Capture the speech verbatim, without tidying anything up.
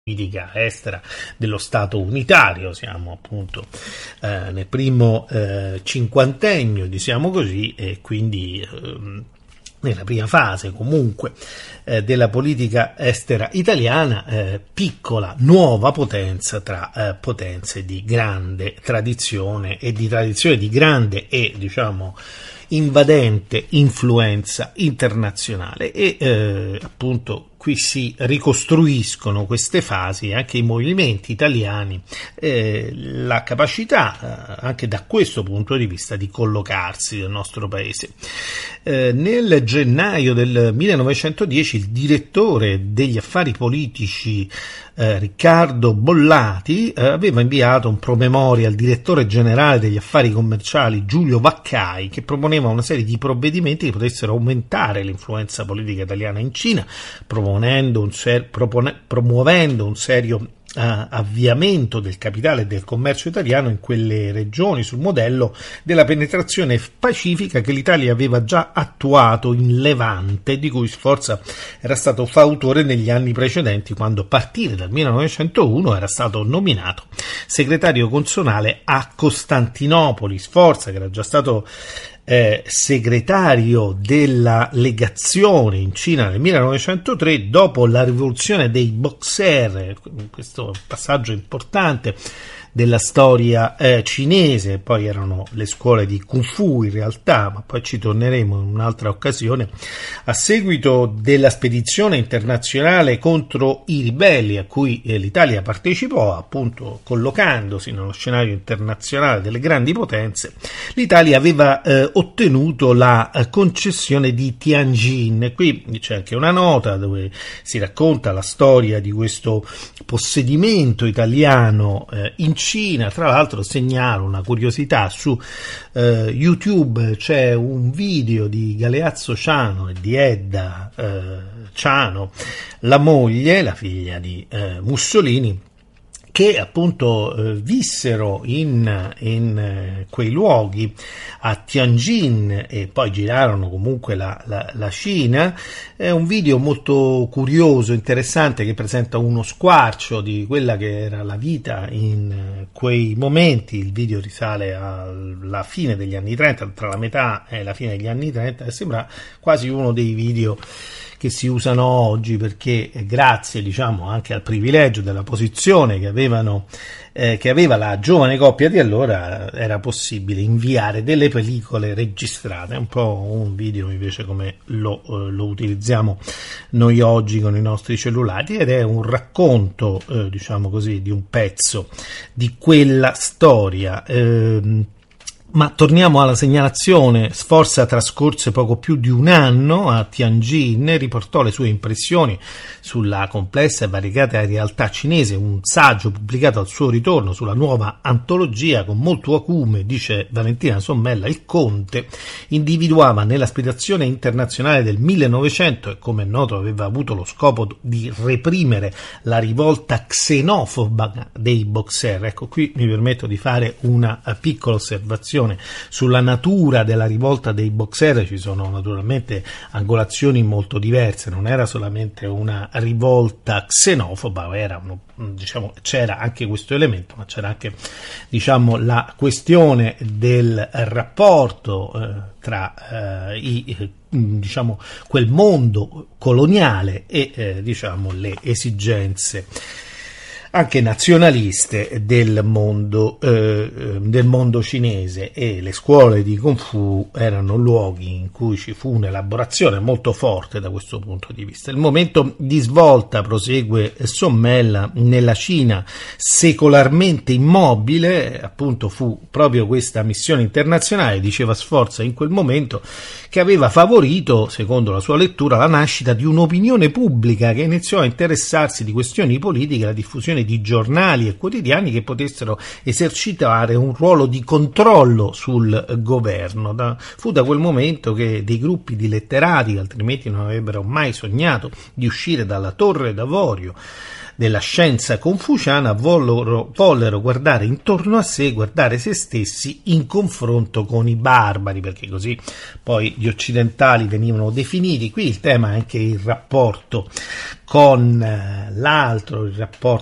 politica estera dello Stato unitario. Siamo appunto eh, nel primo eh, cinquantennio, diciamo così, e quindi eh, nella prima fase comunque eh, della politica estera italiana, eh, piccola nuova potenza tra eh, potenze di grande tradizione e di tradizione di grande e diciamo invadente influenza internazionale. E eh, appunto qui si ricostruiscono queste fasi, anche i movimenti italiani, eh, la capacità eh, anche da questo punto di vista di collocarsi nel nostro paese. Eh, nel gennaio del millenovecentodieci il direttore degli affari politici eh, Riccardo Bollati eh, aveva inviato un promemoria al direttore generale degli affari commerciali Giulio Vaccai, che proponeva una serie di provvedimenti che potessero aumentare l'influenza politica italiana in Cina, proponendo un ser- propone- promuovendo un serio Uh, avviamento del capitale e del commercio italiano in quelle regioni, sul modello della penetrazione pacifica che l'Italia aveva già attuato in Levante, di cui Sforza era stato fautore negli anni precedenti, quando a partire dal millenovecentouno era stato nominato segretario consonale a Costantinopoli. Sforza, che era già stato Eh, segretario della legazione in Cina nel millenovecentotre, dopo la rivoluzione dei Boxer, questo passaggio importante della storia eh, cinese. Poi erano le scuole di Kung Fu in realtà, ma poi ci torneremo in un'altra occasione. A seguito della spedizione internazionale contro i ribelli a cui eh, l'Italia partecipò, appunto collocandosi nello scenario internazionale delle grandi potenze, l'Italia aveva eh, ottenuto la eh, concessione di Tianjin. Qui c'è anche una nota dove si racconta la storia di questo possedimento italiano eh, in Cina. Tra l'altro segnalo una curiosità: su eh, YouTube c'è un video di Galeazzo Ciano e di Edda eh, Ciano, la moglie, la figlia di eh, Mussolini, che appunto eh, vissero in, in eh, quei luoghi a Tianjin e poi girarono comunque la, la, la Cina. È un video molto curioso, interessante, che presenta uno squarcio di quella che era la vita in eh, quei momenti. Il video risale alla fine degli anni trenta, tra la metà e la fine degli anni trenta, e sembra quasi uno dei video che si usano oggi, perché grazie diciamo anche al privilegio della posizione che avevano eh, che aveva la giovane coppia di allora, era possibile inviare delle pellicole registrate, un po' un video invece come lo, eh, lo utilizziamo noi oggi con i nostri cellulari, ed è un racconto eh, diciamo così di un pezzo di quella storia. eh, Ma torniamo alla segnalazione. Sforza trascorse poco più di un anno a Tianjin, riportò le sue impressioni sulla complessa e variegata realtà cinese, un saggio pubblicato al suo ritorno sulla nuova antologia con molto acume, dice Valentina Sommella. Il conte individuava nella spedizione internazionale del millenovecento, e come è noto aveva avuto lo scopo di reprimere la rivolta xenofoba dei Boxer. Ecco, qui mi permetto di fare una piccola osservazione sulla natura della rivolta dei Boxer. Ci sono naturalmente angolazioni molto diverse, non era solamente una rivolta xenofoba, era uno, diciamo, c'era anche questo elemento, ma c'era anche diciamo la questione del rapporto eh, tra eh, i diciamo quel mondo coloniale e eh, diciamo le esigenze anche nazionaliste del mondo eh, del mondo cinese. E le scuole di Kung Fu erano luoghi in cui ci fu un'elaborazione molto forte da questo punto di vista. Il momento di svolta, prosegue Sommella, nella Cina secolarmente immobile, appunto fu proprio questa missione internazionale, diceva Sforza in quel momento, che aveva favorito, secondo la sua lettura, la nascita di un'opinione pubblica che iniziò a interessarsi di questioni politiche, la diffusione di giornali e quotidiani che potessero esercitare un ruolo di controllo sul governo. Da, fu da quel momento che dei gruppi di letterati, che altrimenti non avrebbero mai sognato di uscire dalla Torre d'Avorio, della scienza confuciana vollero, vollero guardare intorno a sé, guardare se stessi in confronto con i barbari, perché così poi gli occidentali venivano definiti. Qui il tema è anche il rapporto con l'altro, il rapporto